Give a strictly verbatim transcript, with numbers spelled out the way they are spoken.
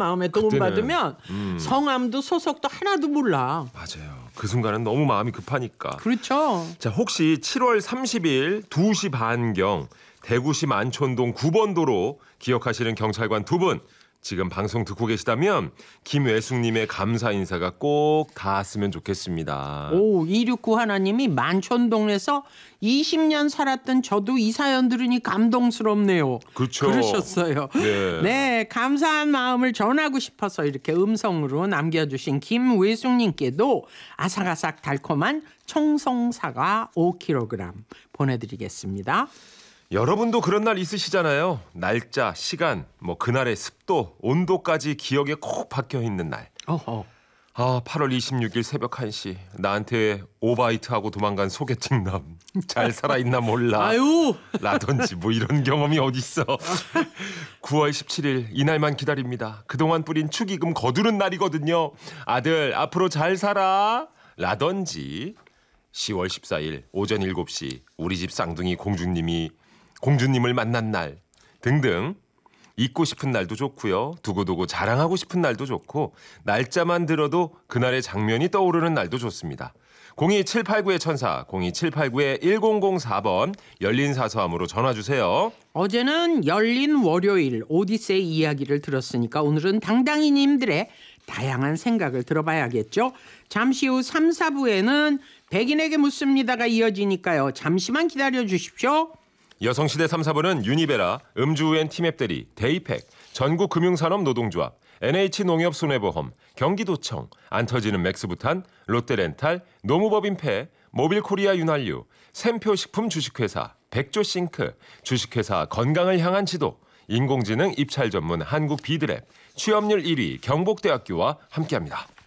마음에 도움받으면 음. 성함도 소속도 하나도 몰라. 맞아요. 그 순간은 너무 마음이 급하니까. 그렇죠. 자, 혹시 칠월 삼십일 두 시 반경 대구시 만촌동 구 번 도로 기억하시는 경찰관 두 분 지금 방송 듣고 계시다면 김외숙님의 감사 인사가 꼭 닿았으면 좋겠습니다. 오, 이육구 하나님이 만촌동에서 이십 년 살았던 저도 이 사연 들으니 감동스럽네요. 그렇죠. 그러셨어요. 네. 네, 감사한 마음을 전하고 싶어서 이렇게 음성으로 남겨주신 김외숙님께도 아삭아삭 달콤한 청송사과 오 킬로그램 보내드리겠습니다. 여러분도 그런 날 있으시잖아요. 날짜, 시간, 뭐 그날의 습도, 온도까지 기억에 콕 박혀 있는 날. 어허. 아, 팔월 이십육일 새벽 한 시 나한테 오바이트하고 도망간 소개팅남 잘 살아있나 몰라. 아유. 라든지 뭐 이런 경험이 어딨어. 구월 십칠일 이날만 기다립니다. 그동안 뿌린 축의금 거두는 날이거든요. 아들 앞으로 잘 살아. 라든지 시월 십사일 오전 일곱 시 우리 집 쌍둥이 공주님이 공주님을 만난 날 등등 잊고 싶은 날도 좋고요. 두고두고 자랑하고 싶은 날도 좋고 날짜만 들어도 그날의 장면이 떠오르는 날도 좋습니다. 공이 칠팔구의 천사 공이 칠팔구의 일공공사 번 열린 사서함으로 전화주세요. 어제는 열린 월요일 오디세이 이야기를 들었으니까 오늘은 당당히님들의 다양한 생각을 들어봐야겠죠. 잠시 후 삼, 사부에는 백인에게 묻습니다가 이어지니까요. 잠시만 기다려 주십시오. 여성시대 삼, 사부는 유니베라, 음주우엔 티맵대리, 데이팩, 전국금융산업노동조합, 엔에이치농협손해보험, 경기도청, 안터지는 맥스부탄, 롯데렌탈, 노무법인폐, 모빌코리아 윤활유, 샘표식품 주식회사, 백조싱크, 주식회사 건강을 향한 지도, 인공지능 입찰 전문 한국 비드랩, 취업률 일 위 경북대학교와 함께합니다.